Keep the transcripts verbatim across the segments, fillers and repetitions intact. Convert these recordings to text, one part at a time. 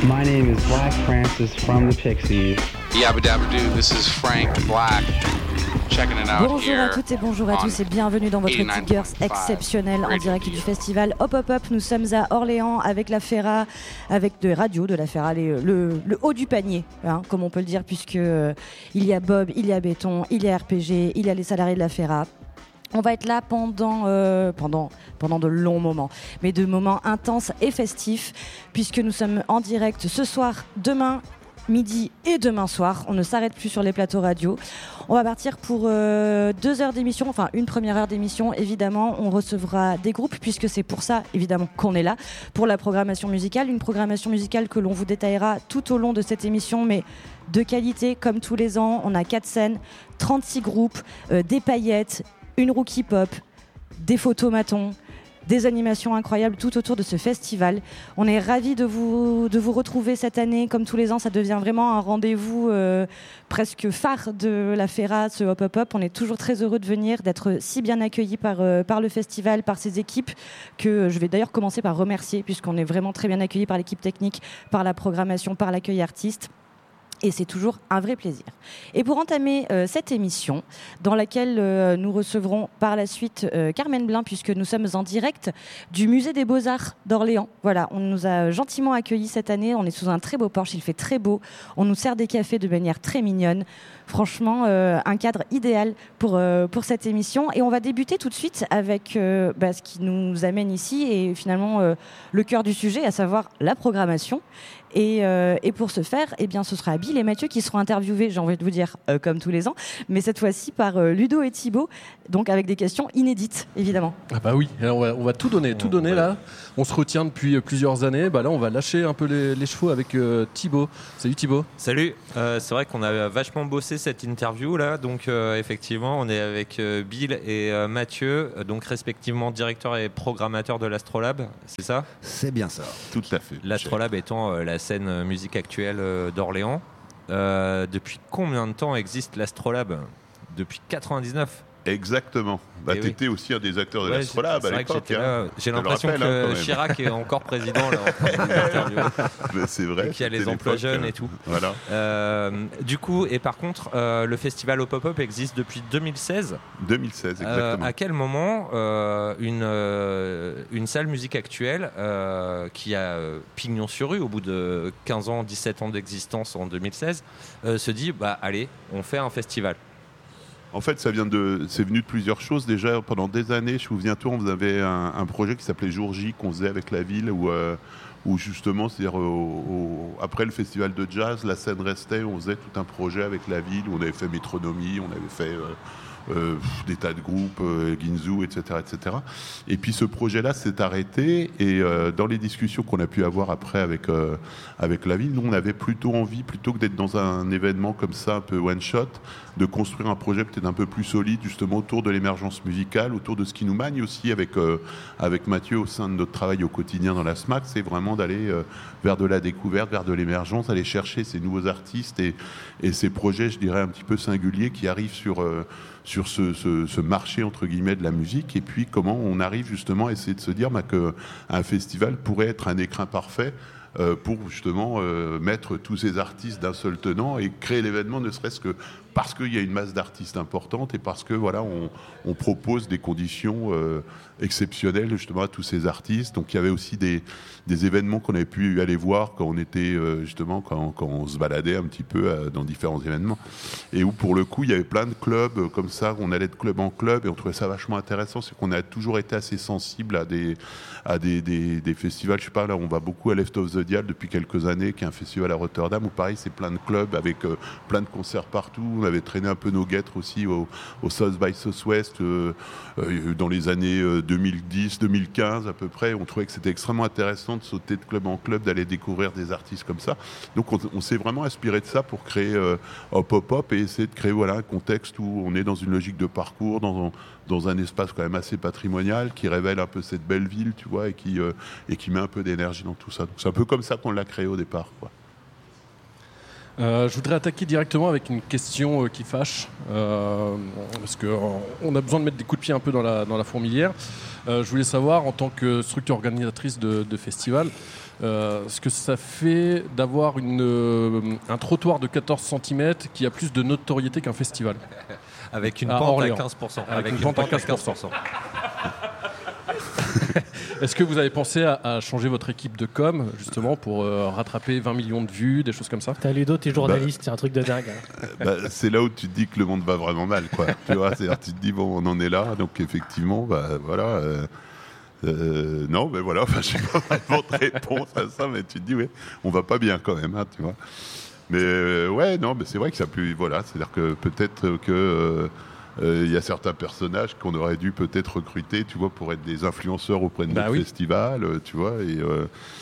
My name is Black Francis from the Pixies. Yabba dabba doo, this is Frank Black. Bonjour à toutes et bonjour à tous et bienvenue dans votre petite Girls exceptionnelle en direct du festival Hop Hop Hop. Nous sommes à Orléans avec la Fera, avec des radios de la Fera, les, le, le haut du panier, hein, comme on peut le dire, puisque euh, il y a Bob, il y a Béton, il y a R P G, il y a les salariés de la Fera. On va être là pendant, euh, pendant, pendant de longs moments, mais de moments intenses et festifs, puisque nous sommes en direct ce soir, demain, midi et demain soir. On ne s'arrête plus sur les plateaux radio. On va partir pour euh, deux heures d'émission, enfin une première heure d'émission. Évidemment, on recevra des groupes, puisque c'est pour ça, évidemment, qu'on est là, pour la programmation musicale. Une programmation musicale que l'on vous détaillera tout au long de cette émission, mais de qualité, comme tous les ans. On a quatre scènes, trente-six groupes, euh, des paillettes, une rookie pop, des photomatons, des animations incroyables tout autour de ce festival. On est ravis de vous, de vous retrouver cette année. Comme tous les ans, ça devient vraiment un rendez-vous euh, presque phare de la Fera, ce Hop Hop Hop. On est toujours très heureux de venir, d'être si bien accueillis par, euh, par le festival, par ses équipes, que je vais d'ailleurs commencer par remercier, puisqu'on est vraiment très bien accueillis par l'équipe technique, par la programmation, par l'accueil artiste. Et c'est toujours un vrai plaisir. Et pour entamer euh, cette émission, dans laquelle euh, nous recevrons par la suite euh, Carmen Blin, puisque nous sommes en direct du Musée des Beaux-Arts d'Orléans. Voilà, on nous a gentiment accueillis cette année. On est sous un très beau porche, il fait très beau. On nous sert des cafés de manière très mignonne. Franchement, euh, un cadre idéal pour, euh, pour cette émission. Et on va débuter tout de suite avec euh, bah, ce qui nous amène ici et finalement euh, le cœur du sujet, à savoir la programmation. Et, euh, et pour ce faire, eh bien, ce sera Bill et Mathieu qui seront interviewés, j'ai envie de vous dire, euh, comme tous les ans, mais cette fois-ci par euh, Ludo et Thibaut, donc avec des questions inédites, évidemment. Ah bah oui, alors on, va, on va tout donner, tout donner là. On se retient depuis plusieurs années, bah là on va lâcher un peu les, les chevaux avec euh, Thibaut. Salut Thibaut. Salut, euh, c'est vrai qu'on a vachement bossé cette interview là, donc euh, effectivement on est avec euh, Bill et euh, Mathieu, donc respectivement directeur et programmateur de l'Astrolabe, c'est ça ? C'est bien ça. Tout à fait. L'Astrolabe étant euh, la scène musique actuelle euh, d'Orléans. Euh, depuis combien de temps existe l'Astrolabe ? Depuis quatre-vingt-dix-neuf. Exactement. Bah, tu étais oui. aussi un des acteurs de ouais, l'Astrolabe à l'époque. Hein. J'ai l'impression rappelle, que hein, Chirac est encore président là, en train de l'interviewer. C'est vrai. Et qu'il y a les emplois jeunes et tout. Voilà. Euh, du coup, et par contre, euh, le festival Hop Hop Hop existe depuis deux mille seize. deux mille seize, exactement. Euh, à quel moment euh, une, euh, une salle musique actuelle euh, qui a euh, pignon sur rue au bout de quinze ans, dix-sept ans d'existence en deux mille seize euh, se dit, bah allez, on fait un festival? En fait, ça vient de, c'est venu de plusieurs choses. Déjà, pendant des années, je vous souviens tout, on avait un, un projet qui s'appelait Jour J qu'on faisait avec la ville, où, euh, où justement, c'est-à-dire au, au, après le festival de jazz, la scène restait. On faisait tout un projet avec la ville où on avait fait Métronomie, on avait fait euh, euh, des tas de groupes, euh, Ginzu, et cetera, et cetera. Et puis ce projet-là s'est arrêté. Et euh, dans les discussions qu'on a pu avoir après avec euh, avec la ville, nous, on avait plutôt envie, plutôt que d'être dans un événement comme ça, un peu one shot, de construire un projet peut-être un peu plus solide justement autour de l'émergence musicale, autour de ce qui nous manie aussi avec, euh, avec Mathieu au sein de notre travail au quotidien dans la S M A C, c'est vraiment d'aller euh, vers de la découverte, vers de l'émergence, aller chercher ces nouveaux artistes et, et ces projets, je dirais, un petit peu singuliers qui arrivent sur, euh, sur ce, ce, ce marché entre guillemets de la musique, et puis comment on arrive justement à essayer de se dire bah, qu'un festival pourrait être un écrin parfait Euh, pour justement euh, mettre tous ces artistes d'un seul tenant et créer l'événement, ne serait-ce que parce qu'il y a une masse d'artistes importante et parce que voilà, on, on propose des conditions euh, exceptionnelles justement à tous ces artistes. Donc il y avait aussi des, des événements qu'on avait pu aller voir quand on était euh, justement quand, quand on se baladait un petit peu euh, dans différents événements, et où pour le coup il y avait plein de clubs euh, comme ça, on allait de club en club et on trouvait ça vachement intéressant. C'est qu'on a toujours été assez sensible à des à des, des, des festivals. Je sais pas, là on va beaucoup à Left of the Dial depuis quelques années, qui est un festival à Rotterdam où pareil c'est plein de clubs avec euh, plein de concerts partout. On avait traîné un peu nos guêtres aussi au, au South by Southwest euh, euh, dans les années euh, deux mille dix deux mille quinze à peu près. On trouvait que c'était extrêmement intéressant de sauter de club en club, d'aller découvrir des artistes comme ça. Donc on, on s'est vraiment inspiré de ça pour créer euh, Hop Hop Hop et essayer de créer voilà, un contexte où on est dans une logique de parcours, dans un, dans un espace quand même assez patrimonial qui révèle un peu cette belle ville, tu vois, et qui, euh, et qui met un peu d'énergie dans tout ça. Donc c'est un peu comme ça qu'on l'a créé au départ, quoi. Euh, je voudrais attaquer directement avec une question euh, qui fâche, euh, parce qu'on a besoin de mettre des coups de pied un peu dans la, dans la fourmilière. Euh, je voulais savoir, en tant que structure organisatrice de, de festival, euh, ce que ça fait d'avoir une, euh, un trottoir de quatorze centimètres qui a plus de notoriété qu'un festival. Avec une à pente Orléans. à quinze pour cent. Avec, Avec une, une pente, pente à quinze pour cent. quinze pour cent. Est-ce que vous avez pensé à, à changer votre équipe de com, justement, pour euh, rattraper vingt millions de vues, des choses comme ça ? T'as Ludo, t'es journaliste, bah, c'est un truc de dingue. Hein. Bah, c'est là où tu te dis que le monde va vraiment mal, quoi. Tu vois, c'est-à-dire, tu te dis, bon, on en est là, donc effectivement, bah, voilà. Euh, euh, non, mais voilà, enfin, je n'ai pas vraiment de réponse à ça, mais tu te dis, ouais, on va pas bien quand même, hein, tu vois. Mais euh, ouais, non, mais c'est vrai que ça a pu, voilà, c'est-à-dire que peut-être que. Euh, Il euh, y a certains personnages qu'on aurait dû peut-être recruter, tu vois, pour être des influenceurs auprès de bah notre oui. festival, euh, tu vois, et, euh,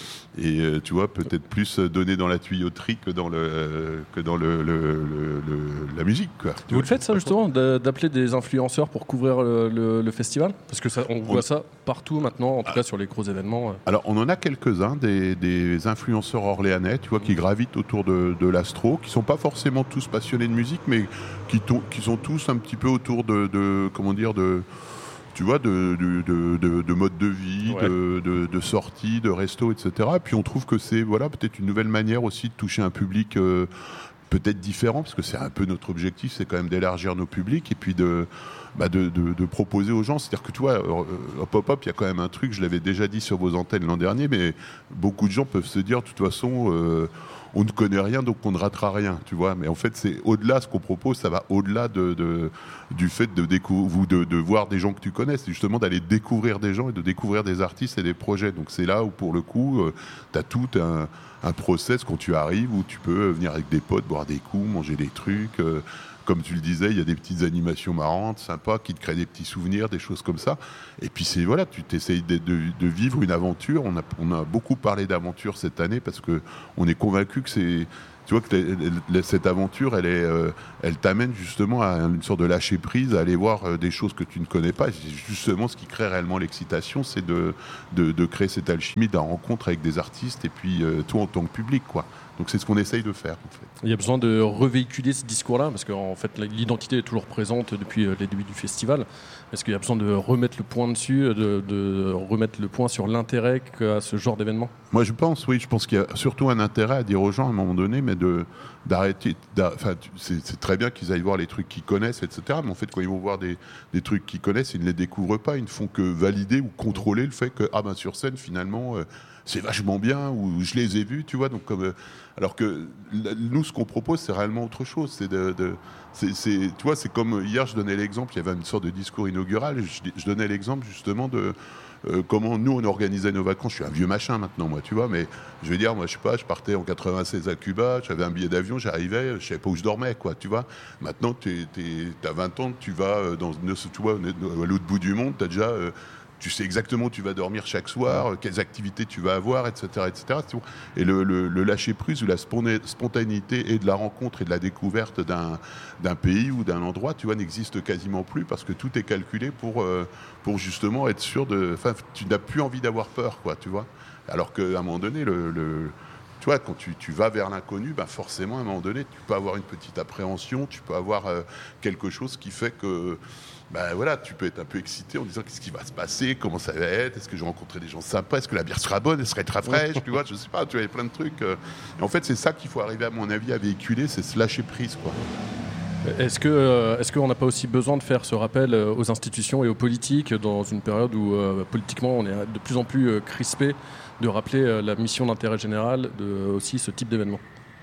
et euh, tu vois, peut-être plus donner dans la tuyauterie que dans, le, euh, que dans le, le, le, le, la musique, quoi. Vous vois, le faites ça, justement, d'appeler des influenceurs pour couvrir le, le, le festival ? Parce que ça, on voit on... ça partout maintenant, en tout ah. cas sur les gros événements. Alors, on en a quelques-uns, des, des influenceurs orléanais, tu vois, qui gravitent autour de, de l'astro, qui sont pas forcément tous passionnés de musique, mais qui, qui sont tous un petit peu autour de, de comment dire, de, tu vois, de, de, de, de, de mode de vie, ouais. de, de, de sortie, de resto, et cetera. Et puis on trouve que c'est, voilà, peut-être une nouvelle manière aussi de toucher un public euh, peut-être différent, parce que c'est un peu notre objectif, c'est quand même d'élargir nos publics, et puis de, bah de, de, de proposer aux gens. C'est-à-dire que tu vois, au pop-up, il y a quand même un truc, je l'avais déjà dit sur vos antennes l'an dernier, mais beaucoup de gens peuvent se dire, de toute façon, euh, on ne connaît rien, donc on ne ratera rien, tu vois. Mais en fait, c'est au-delà, ce qu'on propose, ça va au-delà de, de, du fait de, décou- de, de voir des gens que tu connais. C'est justement d'aller découvrir des gens et de découvrir des artistes et des projets. Donc c'est là où, pour le coup, euh, tu as tout un, un process quand tu arrives où tu peux venir avec des potes, boire des coups, manger des trucs. Euh, Comme tu le disais, il y a des petites animations marrantes, sympas, qui te créent des petits souvenirs, des choses comme ça. Et puis, c'est, voilà, tu t'essayes de, de, de vivre une aventure. On a, on a beaucoup parlé d'aventure cette année parce qu'on est convaincu que c'est... Tu vois que les, cette aventure, elle, est, euh, elle t'amène justement à une sorte de lâcher prise, à aller voir euh, des choses que tu ne connais pas. Et c'est justement ce qui crée réellement l'excitation, c'est de, de, de créer cette alchimie de la rencontre avec des artistes et puis euh, toi en tant que public, quoi. Donc c'est ce qu'on essaye de faire, en fait. Il y a besoin de revéhiculer ce discours-là, parce qu'en fait, l'identité est toujours présente depuis les débuts du festival. Est-ce qu'il y a besoin de remettre le point dessus, de, de remettre le point sur l'intérêt qu'a ce genre d'événement ? Moi, je pense, oui. Je pense qu'il y a surtout un intérêt à dire aux gens, à un moment donné, mais de, d'arrêter... Enfin, c'est, c'est très bien qu'ils aillent voir les trucs qu'ils connaissent, et cetera. Mais en fait, quand ils vont voir des, des trucs qu'ils connaissent, ils ne les découvrent pas. Ils ne font que valider ou contrôler le fait que, ah ben, sur scène, finalement... Euh, c'est vachement bien, ou je les ai vus, tu vois. Donc, comme, euh, alors que nous, ce qu'on propose, c'est réellement autre chose. C'est de, de, c'est, c'est, tu vois, c'est comme hier, je donnais l'exemple, il y avait une sorte de discours inaugural, je, je donnais l'exemple justement de euh, comment nous, on organisait nos vacances. Je suis un vieux machin maintenant, moi, tu vois, mais je veux dire, moi, je sais pas, je partais en quatre-vingt-seize à Cuba, j'avais un billet d'avion, j'arrivais, je savais pas où je dormais, quoi, tu vois. Maintenant, tu as vingt ans, tu vas dans, tu vois, à l'autre bout du monde, tu as déjà... Euh, tu sais exactement où tu vas dormir chaque soir, quelles activités tu vas avoir, et cetera, et cetera. Et le, le, le lâcher-prise ou la spontanéité et de la rencontre et de la découverte d'un, d'un pays ou d'un endroit, tu vois, n'existe quasiment plus parce que tout est calculé pour, euh, pour justement être sûr de... Enfin, tu n'as plus envie d'avoir peur, quoi, tu vois. Alors qu'à un moment donné, le... le tu vois, quand tu, tu vas vers l'inconnu, ben forcément, à un moment donné, tu peux avoir une petite appréhension, tu peux avoir euh, quelque chose qui fait que... Ben voilà, tu peux être un peu excité en disant qu'est-ce qui va se passer, comment ça va être, est-ce que je vais rencontrer des gens sympas, est-ce que la bière sera bonne, elle sera très fraîche, tu vois, je sais pas, tu vois, il y a plein de trucs. Et en fait, c'est ça qu'il faut arriver, à mon avis, à véhiculer, c'est se lâcher prise, quoi. Est-ce que, euh, est-ce qu'on n'a pas aussi besoin de faire ce rappel aux institutions et aux politiques dans une période où euh, politiquement on est de plus en plus euh, crispé, de rappeler euh, la mission d'intérêt général de aussi ce type d'événement ?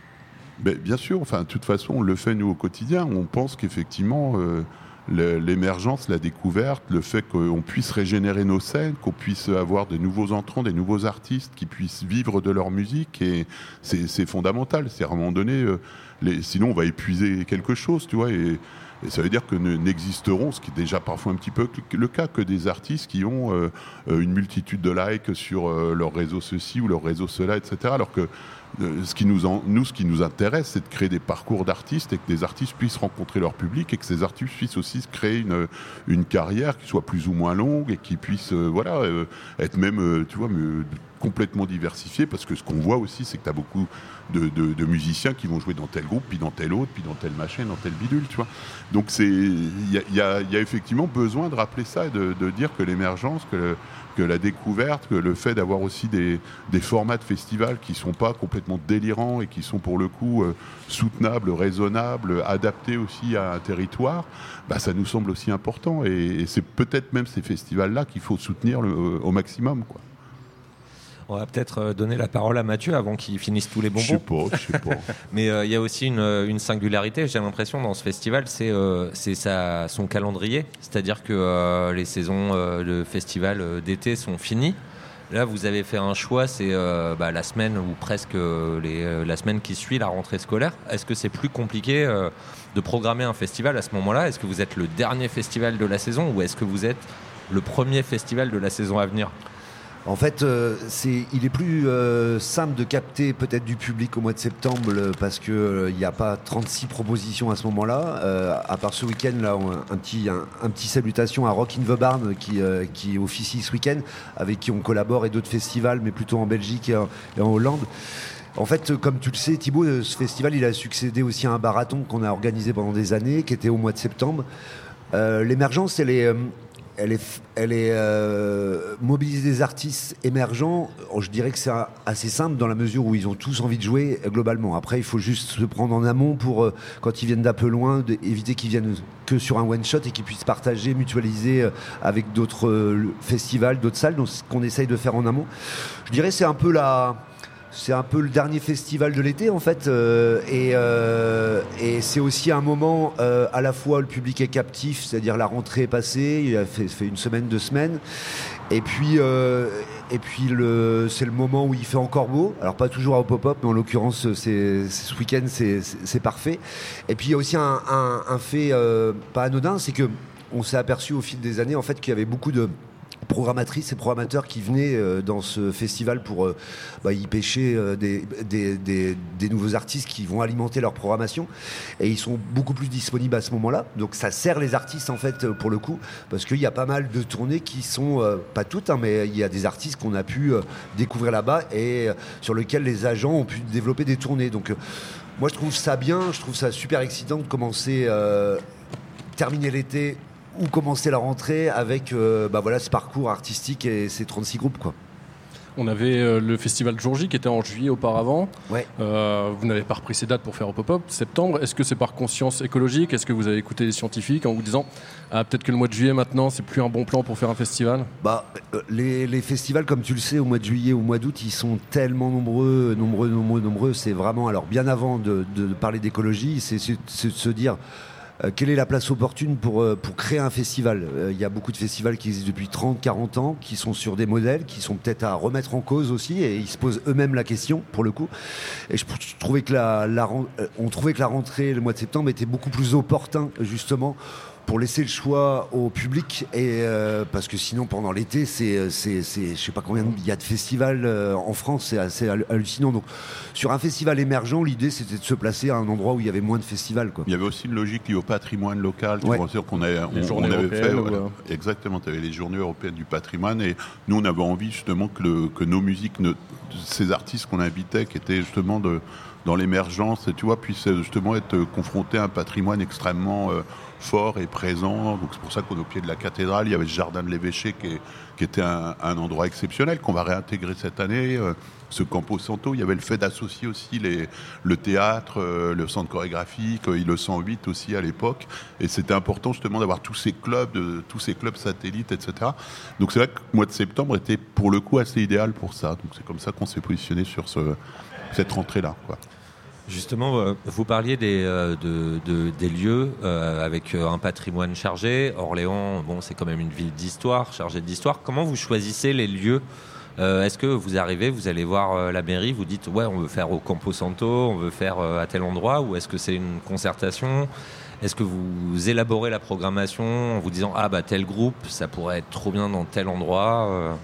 Ben, bien sûr, enfin, de toute façon, on le fait nous au quotidien. On pense qu'effectivement, euh, le, l'émergence, la découverte, le fait qu'on puisse régénérer nos scènes, qu'on puisse avoir des nouveaux entrants, des nouveaux artistes qui puissent vivre de leur musique, et c'est, c'est fondamental. C'est à un moment donné, euh, les, sinon on va épuiser quelque chose, tu vois. Et, Et ça veut dire que ne, n'existeront, ce qui est déjà parfois un petit peu le cas, que des artistes qui ont euh, une multitude de likes sur euh, leur réseau ceci ou leur réseau cela, et cetera. Alors que euh, ce qui nous, en, nous, ce qui nous intéresse, c'est de créer des parcours d'artistes et que des artistes puissent rencontrer leur public et que ces artistes puissent aussi créer une, une carrière qui soit plus ou moins longue et qui puisse euh, voilà, euh, être même, euh, tu vois, me, complètement diversifié, parce que ce qu'on voit aussi, c'est que tu as beaucoup de, de, de musiciens qui vont jouer dans tel groupe, puis dans tel autre, puis dans telle machin, dans tel bidule, tu vois. Donc il y a, y, a, y a effectivement besoin de rappeler ça et de, de dire que l'émergence, que, le, que la découverte, que le fait d'avoir aussi des, des formats de festivals qui ne sont pas complètement délirants et qui sont pour le coup euh, soutenables, raisonnables, adaptés aussi à un territoire, bah, ça nous semble aussi important. Et, et c'est peut-être même ces festivals-là qu'il faut soutenir le, au maximum, quoi. On va peut-être donner la parole à Mathieu avant qu'il finisse tous les bonbons. Je sais pas, je sais pas. Mais il euh, y a aussi une, une singularité, j'ai l'impression, dans ce festival, c'est, euh, c'est sa, son calendrier. C'est-à-dire que euh, les saisons euh, de festival euh, d'été sont finies. Là, vous avez fait un choix, c'est euh, bah, la semaine ou presque euh, les, euh, la semaine qui suit la rentrée scolaire. Est-ce que c'est plus compliqué euh, de programmer un festival à ce moment-là ? Est-ce que vous êtes le dernier festival de la saison ou est-ce que vous êtes le premier festival de la saison à venir ? En fait, euh, c'est, il est plus euh, simple de capter peut-être du public au mois de septembre parce qu'il n'y euh, a pas trente-six propositions à ce moment-là. Euh, à part ce week-end, là, un, un, petit, un, un petit salutation à Rock in the Barn qui, euh, qui officie ce week-end, avec qui on collabore, et d'autres festivals, mais plutôt en Belgique et en, et en Hollande. En fait, comme tu le sais, Thibaut, ce festival, il a succédé aussi à un marathon qu'on a organisé pendant des années, qui était au mois de septembre. Euh, l'émergence, elle est... Euh, Elle est, elle est euh, mobiliser des artistes émergents. Je dirais que c'est assez simple dans la mesure où ils ont tous envie de jouer euh, globalement. Après, il faut juste se prendre en amont pour, euh, quand ils viennent d'un peu loin, de, éviter qu'ils viennent que sur un one shot et qu'ils puissent partager, mutualiser euh, avec d'autres euh, festivals, d'autres salles. Donc, ce qu'on essaye de faire en amont. Je dirais que c'est un peu la... C'est un peu le dernier festival de l'été en fait, euh, et, euh, et c'est aussi un moment euh, à la fois le public est captif, c'est-à-dire la rentrée est passée, il a fait, fait une semaine, deux semaines, et puis, euh, et puis le, c'est le moment où il fait encore beau, alors pas toujours au pop-up, mais en l'occurrence c'est, c'est ce week-end c'est, c'est, c'est parfait. Et puis il y a aussi un, un, un fait euh, pas anodin, c'est que on s'est aperçu au fil des années en fait qu'il y avait beaucoup de programmatrices et programmateurs qui venaient euh, dans ce festival pour euh, bah, y pêcher euh, des, des, des, des nouveaux artistes qui vont alimenter leur programmation, et ils sont beaucoup plus disponibles à ce moment-là, donc ça sert les artistes en fait pour le coup, parce qu'il y a pas mal de tournées qui sont, euh, pas toutes hein, mais il y a des artistes qu'on a pu euh, découvrir là-bas et euh, sur lesquels les agents ont pu développer des tournées. Donc euh, moi je trouve ça bien, je trouve ça super excitant de commencer euh, terminer l'été ou commencer la rentrée avec euh, bah voilà, ce parcours artistique et ces trente-six groupes, quoi. On avait euh, le festival Jour J qui était en juillet auparavant. Ouais. Euh, vous n'avez pas repris ces dates pour faire au pop-up septembre. Est-ce que c'est par conscience écologique ? Est-ce que vous avez écouté les scientifiques en vous disant ah, peut-être que le mois de juillet maintenant c'est plus un bon plan pour faire un festival ? Bah, euh, les, les festivals, comme tu le sais, au mois de juillet ou au mois d'août, ils sont tellement nombreux, nombreux, nombreux, nombreux. C'est vraiment, alors bien avant de, de, de parler d'écologie, c'est, c'est, c'est de se dire Euh, quelle est la place opportune pour, euh, pour créer un festival ? Il euh, y a beaucoup de festivals qui existent depuis trente, quarante ans, qui sont sur des modèles, qui sont peut-être à remettre en cause aussi, et ils se posent eux-mêmes la question, pour le coup. Et je, je trouvais que la, la, on trouvait que la rentrée, le mois de septembre, était beaucoup plus opportun, justement, pour laisser le choix au public, et euh, parce que sinon pendant l'été c'est, c'est, c'est je sais pas combien il y a de festivals euh, en France, c'est assez hallucinant. Donc sur un festival émergent, l'idée c'était de se placer à un endroit où il y avait moins de festivals, quoi. Il y avait aussi une logique liée au patrimoine local, ouais. Bien sûr qu'on a, on, les journées on avait européennes, fait, ou voilà. euh... Exactement, tu avais les journées européennes du patrimoine, et nous on avait envie justement que, le, que nos musiques, ne, ces artistes qu'on invitait, qui étaient justement de, dans l'émergence, tu vois, puissent justement être confrontés à un patrimoine extrêmement euh, fort et présent. Donc c'est pour ça qu'au pied de la cathédrale, il y avait ce jardin de l'évêché qui, est, qui était un, un endroit exceptionnel qu'on va réintégrer cette année. Euh, ce Campo Santo, il y avait le fait d'associer aussi les, le théâtre, euh, le centre chorégraphique, euh, le cent huit aussi à l'époque. Et c'était important justement d'avoir tous ces clubs, de, tous ces clubs satellites, et cetera. Donc c'est vrai que le mois de septembre était pour le coup assez idéal pour ça. Donc c'est comme ça qu'on s'est positionné sur ce, cette rentrée-là, quoi. Justement, vous parliez des, de, de, des lieux euh, avec un patrimoine chargé. Orléans, bon, c'est quand même une ville d'histoire, chargée d'histoire. Comment vous choisissez les lieux ? euh, Est-ce que vous arrivez, vous allez voir euh, la mairie, vous dites ouais, on veut faire au Campo Santo, on veut faire euh, à tel endroit, ou est-ce que c'est une concertation ? Est-ce que vous élaborez la programmation en vous disant ah bah tel groupe, ça pourrait être trop bien dans tel endroit euh...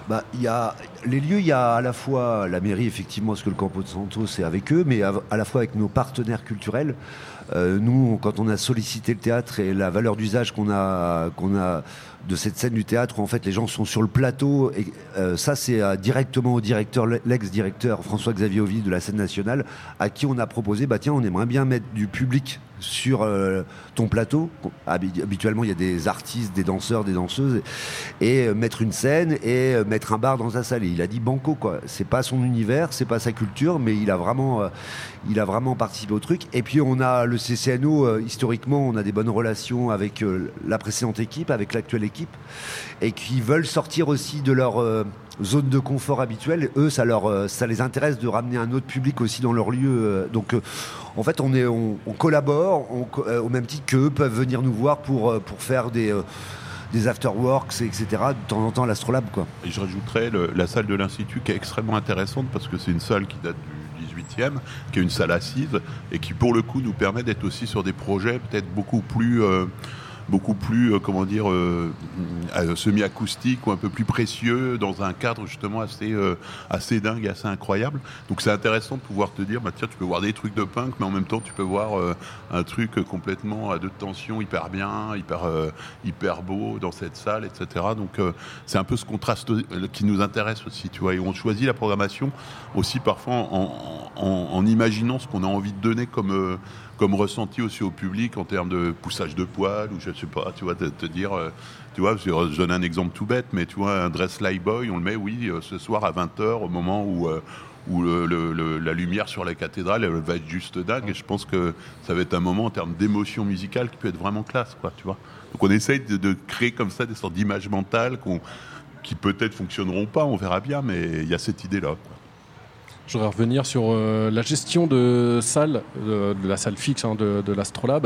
Bah, y a, les lieux, il y a à la fois la mairie, effectivement, parce que le Campo de Santo, c'est avec eux, mais à, à la fois avec nos partenaires culturels. Euh, nous, quand on a sollicité le théâtre et la valeur d'usage qu'on a, qu'on a de cette scène du théâtre, où en fait les gens sont sur le plateau, et euh, ça c'est euh, directement au directeur, l'ex-directeur François-Xavier Ovy de la scène nationale, à qui on a proposé, bah tiens, on aimerait bien mettre du public sur euh, ton plateau. Habituellement, il y a des artistes, des danseurs, des danseuses, et euh, mettre une scène et euh, mettre un bar dans sa salle. Et il a dit banco, quoi. C'est pas son univers, c'est pas sa culture, mais il a vraiment, euh, il a vraiment participé au truc. Et puis on a le C C N O. Euh, historiquement, on a des bonnes relations avec euh, la précédente équipe, avec l'actuelle équipe, et qui veulent sortir aussi de leur euh, zone de confort habituelle. Eux, ça leur, euh, ça les intéresse de ramener un autre public aussi dans leur lieu. Euh, donc euh, en fait, on, est, on, on collabore, on, euh, au même titre qu'eux peuvent venir nous voir pour, euh, pour faire des, euh, des afterworks, et cetera, de temps en temps à l'Astrolabe, quoi. Et je rajouterais le, la salle de l'Institut qui est extrêmement intéressante parce que c'est une salle qui date du dix-huitième, qui est une salle assise et qui, pour le coup, nous permet d'être aussi sur des projets peut-être beaucoup plus... Euh, beaucoup plus, euh, comment dire, euh, euh, semi-acoustique ou un peu plus précieux dans un cadre justement assez, euh, assez dingue, assez incroyable. Donc c'est intéressant de pouvoir te dire, bah, tiens, tu peux voir des trucs de punk, mais en même temps tu peux voir euh, un truc complètement à deux tensions, hyper bien, hyper, euh, hyper beau dans cette salle, et cetera. Donc euh, c'est un peu ce contraste euh, qui nous intéresse aussi, tu vois. Et on choisit la programmation aussi parfois en, en, en imaginant ce qu'on a envie de donner comme... Euh, comme ressenti aussi au public en termes de poussage de poils ou je sais pas, tu vois, te, te dire, euh, tu vois, je, je donne un exemple tout bête, mais tu vois, un Dress Like Boy, on le met, oui, euh, ce soir à vingt heures, au moment où, euh, où le, le, le, la lumière sur la cathédrale, elle va être juste dingue, et je pense que ça va être un moment en termes d'émotion musicale qui peut être vraiment classe, quoi, tu vois. Donc on essaye de, de créer comme ça des sortes d'images mentales qu'on, qui peut-être fonctionneront pas, on verra bien, mais il y a cette idée-là, quoi. Je voudrais revenir sur euh, la gestion de salle, de, de la salle fixe hein, de, de l'Astrolabe.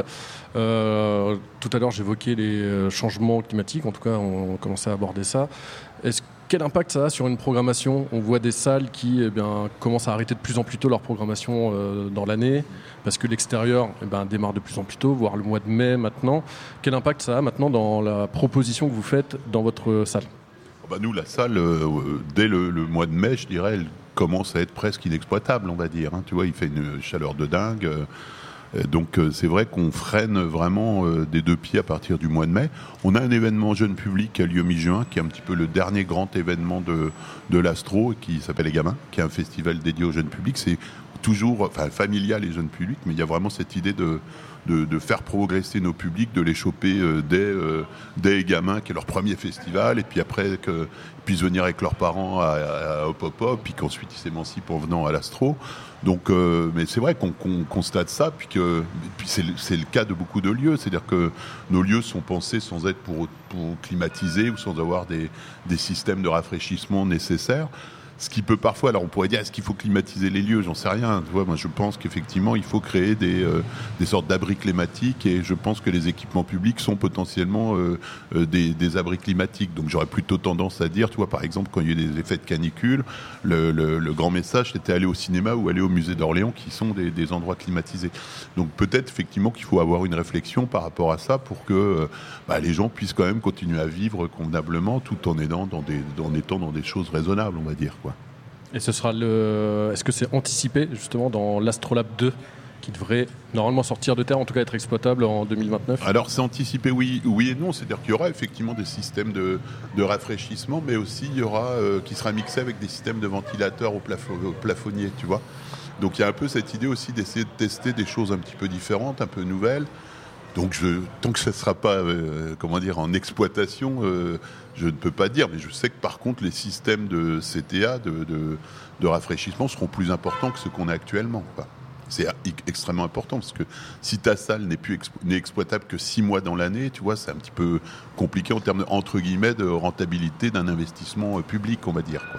Euh, tout à l'heure, j'évoquais les changements climatiques. En tout cas, on, on commençait à aborder ça. Est-ce, quel impact ça a sur une programmation ? On voit des salles qui eh bien, commencent à arrêter de plus en plus tôt leur programmation euh, dans l'année, parce que l'extérieur eh bien, démarre de plus en plus tôt, voire le mois de mai maintenant. Quel impact ça a maintenant dans la proposition que vous faites dans votre salle ? Bah nous, la salle, euh, dès le, le mois de mai, je dirais, elle commence à être presque inexploitable, on va dire. Hein. Tu vois, il fait une chaleur de dingue. Euh, donc, euh, c'est vrai qu'on freine vraiment euh, des deux pieds à partir du mois de mai. On a un événement jeune public qui a lieu mi-juin, qui est un petit peu le dernier grand événement de, de l'Astro, qui s'appelle Les Gamins, qui est un festival dédié au jeune public. C'est toujours, enfin, familial et jeune public, mais il y a vraiment cette idée de... De, de faire progresser nos publics, de les choper euh, dès, euh, dès les gamins, qui est leur premier festival, et puis après qu'ils puissent venir avec leurs parents à, à, à Hop Hop Hop, puis qu'ensuite ils s'émancipent en venant à l'Astro. Donc, euh, mais c'est vrai qu'on, qu'on constate ça, puis que puis c'est, c'est le cas de beaucoup de lieux, c'est-à-dire que nos lieux sont pensés sans être pour, pour climatiser ou sans avoir des, des systèmes de rafraîchissement nécessaires. Ce qui peut parfois, alors on pourrait dire, est-ce qu'il faut climatiser les lieux ? J'en sais rien. Tu vois, moi, je pense qu'effectivement, il faut créer des, euh, des sortes d'abris climatiques, et je pense que les équipements publics sont potentiellement euh, euh, des, des abris climatiques. Donc j'aurais plutôt tendance à dire, tu vois, par exemple, quand il y a eu des effets de canicule, le, le, le grand message, c'était aller au cinéma ou aller au musée d'Orléans, qui sont des, des endroits climatisés. Donc peut-être effectivement qu'il faut avoir une réflexion par rapport à ça pour que euh, bah, les gens puissent quand même continuer à vivre convenablement tout en étant dans des, en étant dans des choses raisonnables, on va dire, quoi. Et ce sera le... Est-ce que c'est anticipé justement dans l'Astrolabe deux qui devrait normalement sortir de terre, en tout cas être exploitable en deux mille vingt-neuf ? Alors c'est anticipé, oui, oui et non. C'est-à-dire qu'il y aura effectivement des systèmes de, de rafraîchissement, mais aussi il y aura euh, qui sera mixé avec des systèmes de ventilateurs au, plafo- au plafonnier, tu vois. Donc il y a un peu cette idée aussi d'essayer de tester des choses un petit peu différentes, un peu nouvelles. Donc je, tant que ça ne sera pas euh, comment dire, en exploitation, euh, je ne peux pas dire, mais je sais que par contre les systèmes de C T A, de, de, de rafraîchissement, seront plus importants que ceux qu'on a actuellement, quoi. C'est extrêmement important parce que si ta salle n'est plus expo- n'est exploitable que six mois dans l'année, tu vois, c'est un petit peu compliqué en termes de, entre guillemets, de rentabilité d'un investissement euh, public, on va dire, quoi.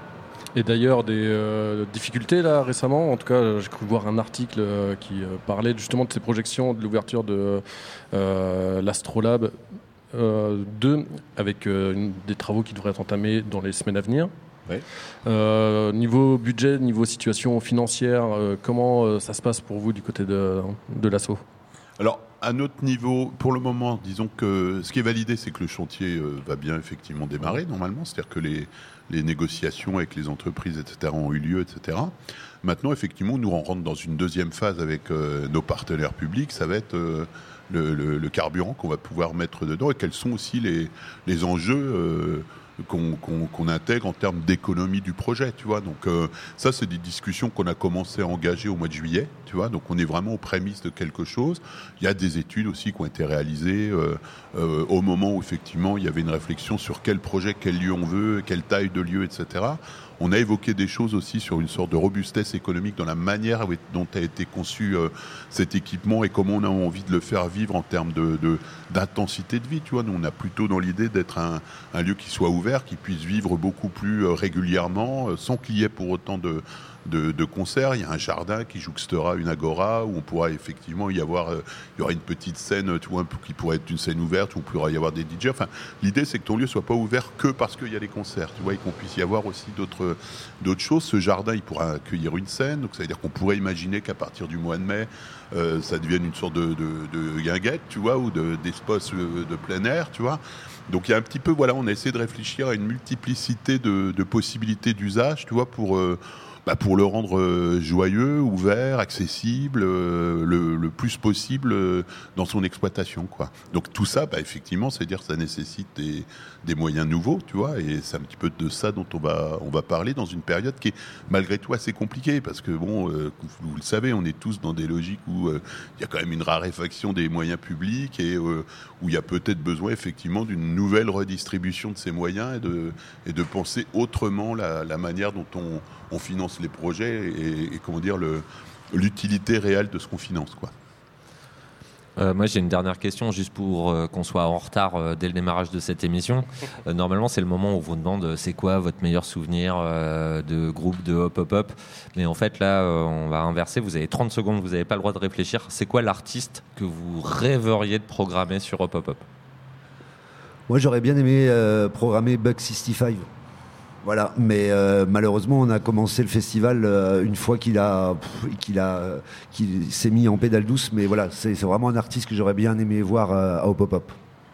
Et d'ailleurs, des euh, difficultés là récemment, en tout cas, j'ai cru voir un article euh, qui euh, parlait justement de ces projections, de l'ouverture de euh, l'Astrolabe euh, deux, avec euh, une, des travaux qui devraient être entamés dans les semaines à venir. Ouais. Euh, niveau budget, niveau situation financière, euh, comment euh, ça se passe pour vous du côté de, de l'asso ? Alors, à notre niveau, pour le moment, disons que ce qui est validé, c'est que le chantier euh, va bien effectivement démarrer normalement. C'est-à-dire que les, les négociations avec les entreprises, et cetera, ont eu lieu, et cetera. Maintenant, effectivement, nous on rentre dans une deuxième phase avec euh, nos partenaires publics. Ça va être euh, le, le, le carburant qu'on va pouvoir mettre dedans et quels sont aussi les, les enjeux euh, qu'on, qu'on, qu'on intègre en termes d'économie du projet. Tu vois. Donc euh, ça, c'est des discussions qu'on a commencé à engager au mois de juillet. Tu vois. Donc on est vraiment aux prémices de quelque chose. Il y a des études aussi qui ont été réalisées euh, euh, au moment où effectivement il y avait une réflexion sur quel projet, quel lieu on veut, quelle taille de lieu, et cetera. On a évoqué des choses aussi sur une sorte de robustesse économique dans la manière dont a été conçu euh, cet équipement et comment on a envie de le faire vivre en termes de, de, d'intensité de vie. Tu vois, nous, on a plutôt dans l'idée d'être un, un lieu qui soit ouvert, qui puisse vivre beaucoup plus euh, régulièrement, euh, sans qu'il y ait pour autant de, de, de concerts. Il y a un jardin qui jouxtera une agora où on pourra effectivement y avoir, euh, il y aura une petite scène, tu vois, qui pourrait être une scène ouverte où on pourra y avoir des D J. Enfin, l'idée, c'est que ton lieu soit pas ouvert que parce qu'il y a des concerts, tu vois, et qu'on puisse y avoir aussi d'autres d'autres choses. Ce jardin, il pourra accueillir une scène, donc ça veut dire qu'on pourrait imaginer qu'à partir du mois de mai, euh, ça devienne une sorte de, de, de guinguette, tu vois, ou de, d'espace de plein air, tu vois. Donc il y a un petit peu, voilà, on a essayé de réfléchir à une multiplicité de, de possibilités d'usage, tu vois, pour euh, bah pour le rendre euh, joyeux, ouvert, accessible, euh, le, le plus possible euh, dans son exploitation, quoi. Donc tout ça, bah, effectivement, c'est-à-dire que ça nécessite des, des moyens nouveaux, tu vois, et c'est un petit peu de ça dont on va, on va parler dans une période qui est malgré tout assez compliquée, parce que bon, euh, vous le savez, on est tous dans des logiques où il euh, y a quand même une raréfaction des moyens publics et euh, où il y a peut-être besoin effectivement d'une nouvelle redistribution de ces moyens et de, et de penser autrement la, la manière dont on, on finance les projets et, et comment dire le, l'utilité réelle de ce qu'on finance, quoi. Euh, moi, j'ai une dernière question, juste pour euh, qu'on soit en retard euh, dès le démarrage de cette émission. Euh, normalement, c'est le moment où on vous demande euh, c'est quoi votre meilleur souvenir euh, de groupe de Hop Hop Hop. Mais en fait, là, euh, on va inverser. Vous avez trente secondes, vous n'avez pas le droit de réfléchir. C'est quoi l'artiste que vous rêveriez de programmer sur Hop Hop Hop ? Moi, j'aurais bien aimé euh, programmer Buck soixante-quinze. Voilà, mais euh, malheureusement, on a commencé le festival euh, une fois qu'il a, pff, qu'il a, qu'il s'est mis en pédale douce. Mais voilà, c'est, c'est vraiment un artiste que j'aurais bien aimé voir euh, à Hop Hop Hop.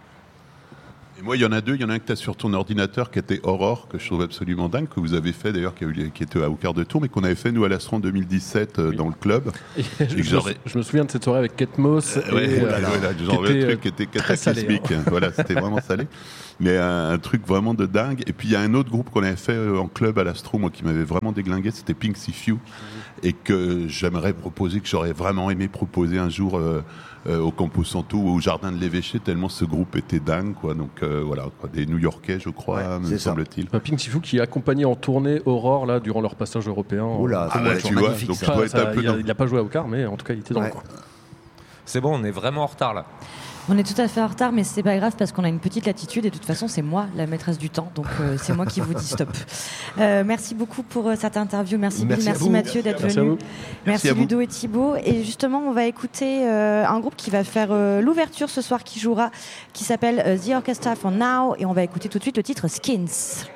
Et moi, il y en a deux. Il y en a un que tu as sur ton ordinateur qui était Aurore, que je trouve absolument dingue, que vous avez fait d'ailleurs, qui, a eu, qui était au quart de tour, mais qu'on avait fait nous à l'Astron deux mille dix-sept euh, oui. dans le club. Et et je, me, je me souviens de cette soirée avec Kate Moss. Euh, ouais, et, euh, voilà, voilà, genre le truc qui était cataclysmique. Salé, hein. Voilà, c'était vraiment salé. Mais un, un truc vraiment de dingue. Et puis il y a un autre groupe qu'on avait fait euh, en club à l'Astro, moi qui m'avait vraiment déglingué, c'était Pink Sea Few, mmh. et que j'aimerais proposer, que j'aurais vraiment aimé proposer un jour euh, euh, au Campo Santo ou au Jardin de l'Évêché, tellement ce groupe était dingue, quoi. Donc euh, voilà, quoi, des New-Yorkais, je crois, ouais, me semble-t-il. Enfin, Pink Sea Few qui accompagnait en tournée Aurore là durant leur passage européen. Oula, ah, bah, tu vois, donc ça. Ça, ça, il, a, il a pas joué au quart, mais en tout cas il était dans ouais. le coin. C'est bon, on est vraiment en retard là. On est tout à fait en retard, mais c'est pas grave parce qu'on a une petite latitude et de toute façon c'est moi la maîtresse du temps, donc euh, c'est moi qui vous dis stop. Euh, merci beaucoup pour euh, cette interview, merci Bill, merci, merci Mathieu d'être merci venu, merci, merci Ludo et Thibaut. Et justement on va écouter euh, un groupe qui va faire euh, l'ouverture ce soir, qui jouera, qui s'appelle euh, The Orchestra for Now, et on va écouter tout de suite le titre Skins.